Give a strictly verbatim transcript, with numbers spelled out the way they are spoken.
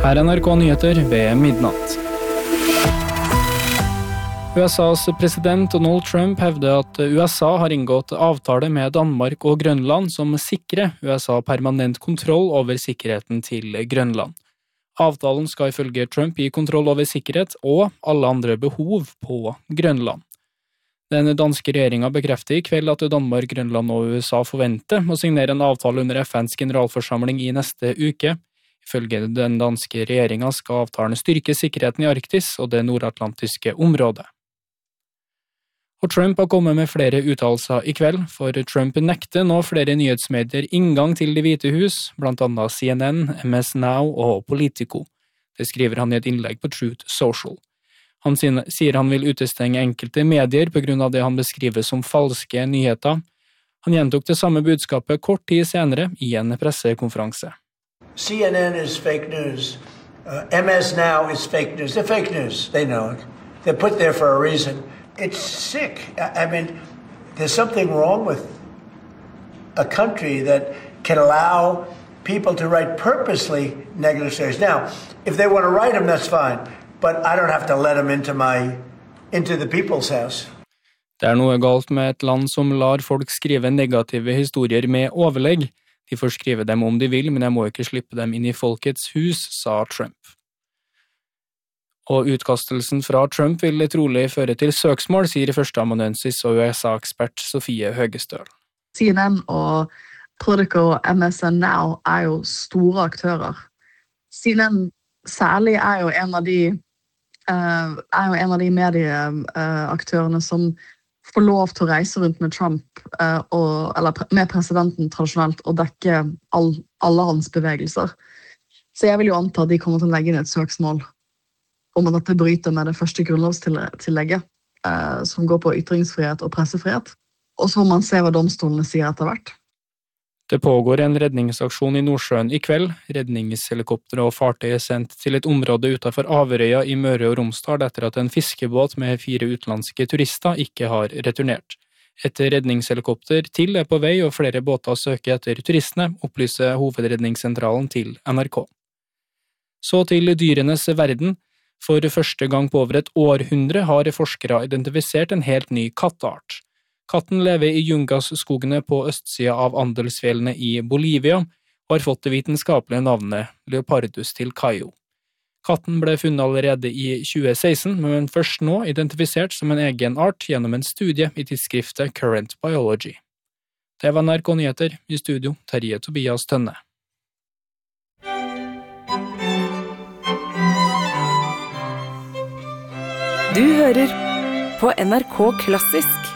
Her er N R K Nyheter ved midnatt. U S A's president Donald Trump hevder at U S A har inngått avtale med Danmark og Grønland som sikrer U S A permanent kontroll over sikkerheten til Grønland. Avtalen skal ifølge Trump gi kontroll over sikkerhet og alle andre behov på Grønland. Den danske regjeringen bekrefter i kveld at Danmark, Grønland og U S A forventer å signere en avtale under F N's generalforsamling i neste uke. Ifølge den danske regjeringen skal avtalen styrke sikkerheten i Arktis og det nordatlantiske området. Og Trump har kommet med flere uttalelser i kveld, for Trump nekter nå flere nyhetsmedier inngang til Det hvite hus, blant annet C N N, M S Now og Politico. Det skriver han i et innlegg på Truth Social. Han sier han vil utestenge enkelte medier på grunn av det han beskriver som falske nyheter. Han gjentok det samme budskapet kort tid senere i en pressekonferanse. C N N is fake news. Uh, M S Now is fake news. They're fake news. They know it. They're put there for a reason. It's sick. I, I mean, there's something wrong with a country that can allow people to write purposely negative stories. Now, if they want to write them, that's fine. But I don't have to let them into my, into the people's house. Det er noe galt med et land som lar folk skrive negative historier med overlegg. De får skrive dem om de vil, men jeg må ikke slippe dem inn i folkets hus, sa Trump. Og utkastelsen fra Trump vil trolig føre til søksmål, sier førsteamanuensis og U S A-ekspert Sofie Høgestøl. C N N og Politico og M S N Now er jo store aktører. C N N særlig er jo en av de, uh, er jo en av de medieaktørene uh, som får lov til å reise rundt med Trump, uh, og, eller med presidenten tradisjonelt, og dekke all, alle hans bevegelser. Så jeg vil jo anta at de kommer til å legge inn et søksmål om at dette bryter med det første grunnlovstillegget, uh, som går på ytringsfrihet og pressefrihet. Og så får man se hva domstolene sier etter hvert. Det pågår en redningsaksjon i Nordsjøen i kveld. Redningshelikopter og fartøy er sendt til et område utenfor Averøya i Møre og Romsdal etter at en fiskebåt med fire utenlandske turister ikke har returnert. Et redningshelikopter til er på vei og flere båter søker etter turistene, opplyser hovedredningssentralen til N R K. Så til dyrenes verden. For første gang på over et århundre har forskere identifisert en helt ny katteart. Katten lever i Jungas-skogene på østsida av Andesfjellene i Bolivia og har fått det vitenskapelige navnet Leopardus tilcaio. Katten ble funnet allerede i tjue seksten, men først nå identifisert som en egen art gjennom en studie i tidsskriftet Current Biology. Det var N R K Nyheter, i studio Terje Tobias Tønne. Du hører på N R K Klassisk.